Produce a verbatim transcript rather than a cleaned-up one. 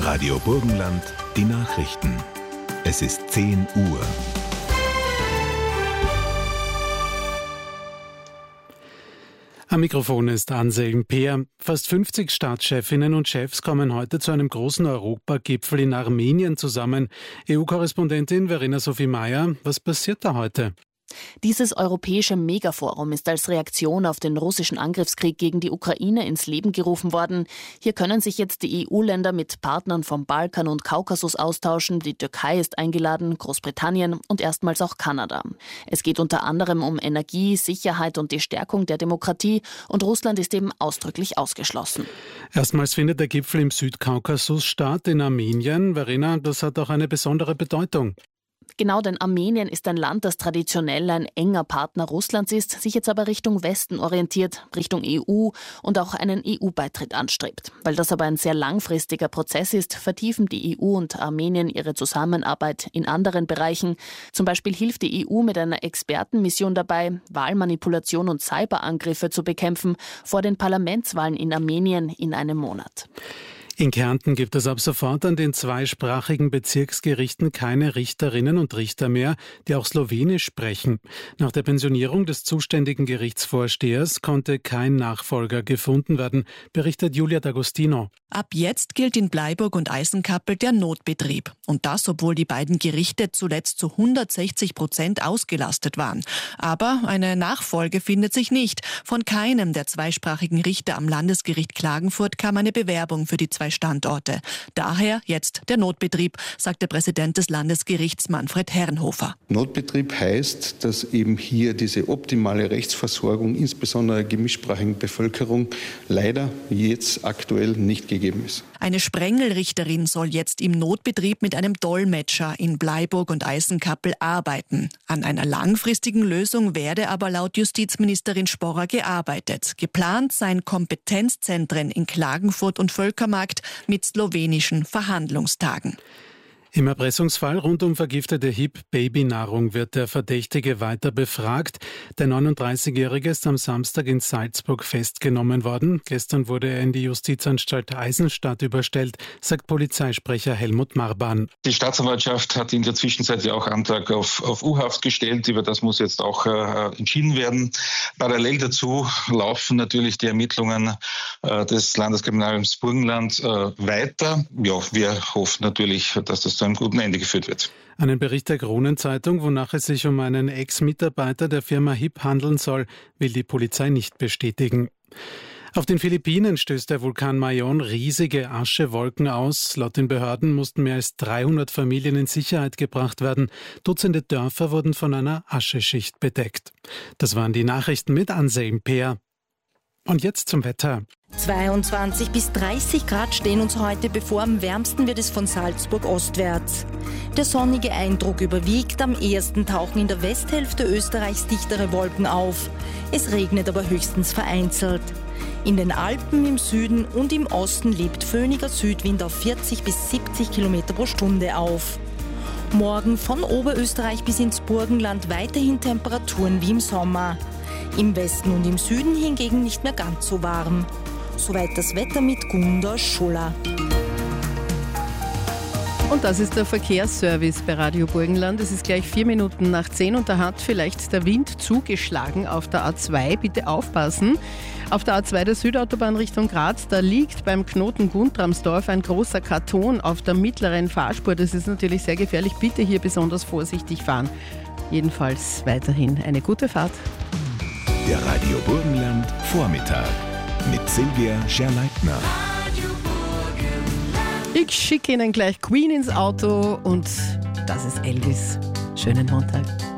Radio Burgenland, die Nachrichten. Es ist zehn Uhr. Am Mikrofon ist Anselm Peer. Fast fünfzig Staatschefinnen und Chefs kommen heute zu einem großen Europagipfel in Armenien zusammen. E U-Korrespondentin Verena Sophie Meyer, was passiert da heute? Dieses europäische Megaforum ist als Reaktion auf den russischen Angriffskrieg gegen die Ukraine ins Leben gerufen worden. Hier können sich jetzt die E U-Länder mit Partnern vom Balkan und Kaukasus austauschen. Die Türkei ist eingeladen, Großbritannien und erstmals auch Kanada. Es geht unter anderem um Energie, Sicherheit und die Stärkung der Demokratie. Und Russland ist eben ausdrücklich ausgeschlossen. Erstmals findet der Gipfel im Südkaukasus statt, in Armenien. Verena, das hat auch eine besondere Bedeutung. Genau, denn Armenien ist ein Land, das traditionell ein enger Partner Russlands ist, sich jetzt aber Richtung Westen orientiert, Richtung E U und auch einen E U-Beitritt anstrebt. Weil das aber ein sehr langfristiger Prozess ist, vertiefen die E U und Armenien ihre Zusammenarbeit in anderen Bereichen. Zum Beispiel hilft die E U mit einer Expertenmission dabei, Wahlmanipulation und Cyberangriffe zu bekämpfen vor den Parlamentswahlen in Armenien in einem Monat. In Kärnten gibt es ab sofort an den zweisprachigen Bezirksgerichten keine Richterinnen und Richter mehr, die auch Slowenisch sprechen. Nach der Pensionierung des zuständigen Gerichtsvorstehers konnte kein Nachfolger gefunden werden, berichtet Julia D'Agostino. Ab jetzt gilt in Bleiburg und Eisenkappel der Notbetrieb. Und das, obwohl die beiden Gerichte zuletzt zu hundertsechzig Prozent ausgelastet waren. Aber eine Nachfolge findet sich nicht. Von keinem der zweisprachigen Richter am Landesgericht Klagenfurt kam eine Bewerbung für die zwei Standorte. Daher jetzt der Notbetrieb, sagt der Präsident des Landesgerichts Manfred Herrenhofer. Notbetrieb heißt, dass eben hier diese optimale Rechtsversorgung, insbesondere der gemischsprachigen Bevölkerung, leider jetzt aktuell nicht gegeben ist. Eine Sprengelrichterin soll jetzt im Notbetrieb mit einem Dolmetscher in Bleiburg und Eisenkappel arbeiten. An einer langfristigen Lösung werde aber laut Justizministerin Sporrer gearbeitet. Geplant seien Kompetenzzentren in Klagenfurt und Völkermarkt mit slowenischen Verhandlungstagen. Im Erpressungsfall rund um vergiftete H I P-Babynahrung wird der Verdächtige weiter befragt. Der neununddreißigjährige ist am Samstag in Salzburg festgenommen worden. Gestern wurde er in die Justizanstalt Eisenstadt überstellt, sagt Polizeisprecher Helmut Marban. Die Staatsanwaltschaft hat in der Zwischenzeit ja auch Antrag auf, auf U-Haft gestellt. Über das muss jetzt auch äh, entschieden werden. Parallel dazu laufen natürlich die Ermittlungen äh, des Landeskriminalams Burgenland äh, weiter. Ja, wir hoffen natürlich, dass das zu einem guten Ende geführt wird. Einen Bericht der Kronenzeitung, wonach es sich um einen Ex-Mitarbeiter der Firma H I P handeln soll, will die Polizei nicht bestätigen. Auf den Philippinen stößt der Vulkan Mayon riesige Aschewolken aus. Laut den Behörden mussten mehr als dreihundert Familien in Sicherheit gebracht werden. Dutzende Dörfer wurden von einer Ascheschicht bedeckt. Das waren die Nachrichten mit Anselm Peer. Und jetzt zum Wetter. zweiundzwanzig bis dreißig Grad stehen uns heute bevor. Am wärmsten wird es von Salzburg ostwärts. Der sonnige Eindruck überwiegt. Am ehesten tauchen in der Westhälfte Österreichs dichtere Wolken auf. Es regnet aber höchstens vereinzelt. In den Alpen im Süden und im Osten lebt föhniger Südwind auf vierzig bis siebzig Kilometer pro Stunde auf. Morgen von Oberösterreich bis ins Burgenland weiterhin Temperaturen wie im Sommer. Im Westen und im Süden hingegen nicht mehr ganz so warm. Soweit das Wetter mit Gunda Schuller. Und das ist der Verkehrsservice bei Radio Burgenland. Es ist gleich vier Minuten nach zehn und da hat vielleicht der Wind zugeschlagen auf der A zwei. Bitte aufpassen. Auf der A zwei der Südautobahn Richtung Graz, da liegt beim Knoten Guntramsdorf ein großer Karton auf der mittleren Fahrspur. Das ist natürlich sehr gefährlich. Bitte hier besonders vorsichtig fahren. Jedenfalls weiterhin eine gute Fahrt. Der Radio Burgenland Vormittag mit Silvia Scherleitner. Ich schicke Ihnen gleich Queen ins Auto und das ist Elvis. Schönen Montag.